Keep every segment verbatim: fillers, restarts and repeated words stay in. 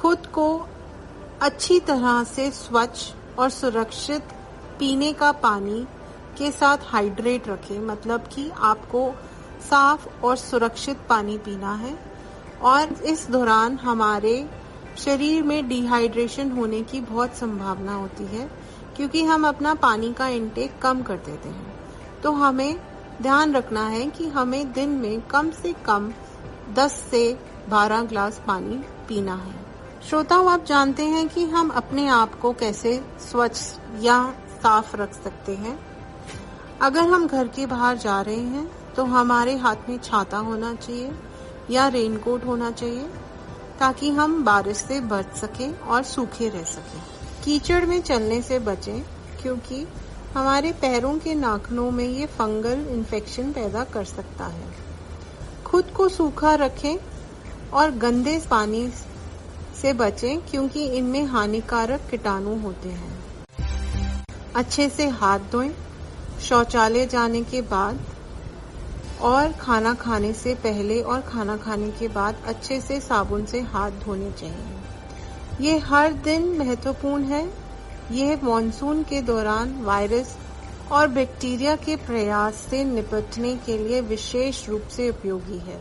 खुद को अच्छी तरह से स्वच्छ और सुरक्षित पीने का पानी के साथ हाइड्रेट रखें। मतलब कि आपको साफ और सुरक्षित पानी पीना है और इस दौरान हमारे शरीर में डिहाइड्रेशन होने की बहुत संभावना होती है क्योंकि हम अपना पानी का इंटेक कम कर देते हैं। तो हमें ध्यान रखना है कि हमें दिन में कम से कम दस से बारह ग्लास पानी पीना है। श्रोताओं, आप जानते हैं कि हम अपने आप को कैसे स्वच्छ या साफ रख सकते हैं। अगर हम घर के बाहर जा रहे हैं तो हमारे हाथ में छाता होना चाहिए या रेनकोट होना चाहिए ताकि हम बारिश से बच सकें और सूखे रह सकें। कीचड़ में चलने से बचें क्योंकि हमारे पैरों के नाखूनों में ये फंगल इन्फेक्शन पैदा कर सकता है। खुद को सूखा रखें और गंदे पानी से बचें क्योंकि इनमें हानिकारक कीटाणु होते हैं। अच्छे से हाथ धोएं शौचालय जाने के बाद और खाना खाने से पहले और खाना खाने के बाद अच्छे से साबुन से हाथ धोने चाहिए। ये हर दिन महत्वपूर्ण है। यह मॉनसून के दौरान वायरस और बैक्टीरिया के प्रयास से निपटने के लिए विशेष रूप से उपयोगी है।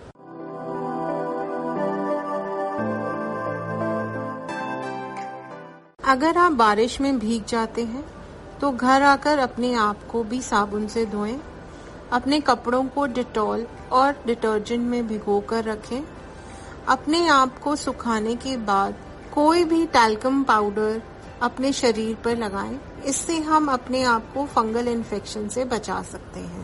अगर आप बारिश में भीग जाते हैं तो घर आकर अपने आप को भी साबुन से धोएं। अपने कपड़ों को डिटॉल और डिटर्जेंट में भिगोकर रखें। अपने आप को सुखाने के बाद कोई भी टैल्कम पाउडर अपने शरीर पर लगाएं। इससे हम अपने आप को फंगल इन्फेक्शन से बचा सकते हैं।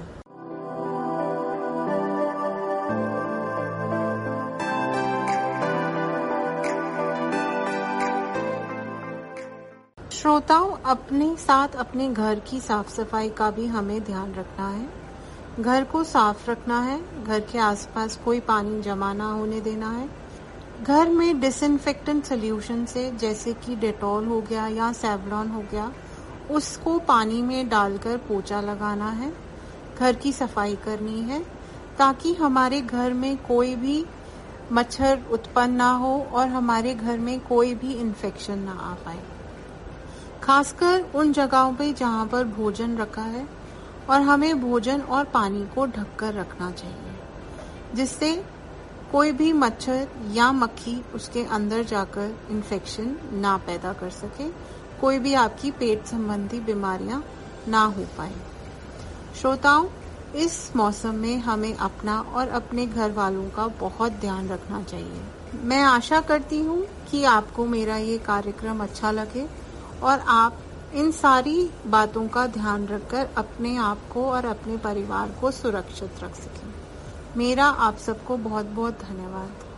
श्रोताओं, अपने साथ अपने घर की साफ सफाई का भी हमें ध्यान रखना है। घर को साफ रखना है। घर के आसपास कोई पानी जमा ना होने देना है। घर में डिसइंफेक्टेंट सॉल्यूशन से जैसे कि डेटॉल हो गया या सेवलॉन हो गया, उसको पानी में डालकर पोंछा लगाना है। घर की सफाई करनी है ताकि हमारे घर में कोई भी मच्छर उत्पन्न ना हो और हमारे घर में कोई भी इन्फेक्शन ना आ पाए। खासकर उन जगहों पे जहाँ पर भोजन रखा है और हमें भोजन और पानी को ढककर रखना चाहिए जिससे कोई भी मच्छर या मक्खी उसके अंदर जाकर इन्फेक्शन ना पैदा कर सके, कोई भी आपकी पेट संबंधी बीमारियां ना हो पाए। श्रोताओं, इस मौसम में हमें अपना और अपने घर वालों का बहुत ध्यान रखना चाहिए। मैं आशा करती हूँ कि आपको मेरा ये कार्यक्रम अच्छा लगे और आप इन सारी बातों का ध्यान रखकर अपने आप को और अपने परिवार को सुरक्षित रख सकें। मेरा आप सबको बहुत बहुत धन्यवाद।